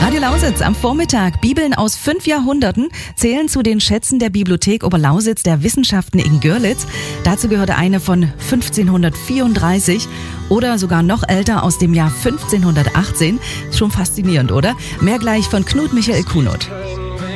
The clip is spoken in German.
Radio Lausitz am Vormittag. Bibeln aus 5 Jahrhunderten zählen zu den Schätzen der Bibliothek Oberlausitz der Wissenschaften in Görlitz. Dazu gehörte eine von 1534 oder sogar noch älter aus dem Jahr 1518. Schon faszinierend, oder? Mehr gleich von Knut Michael Kunert.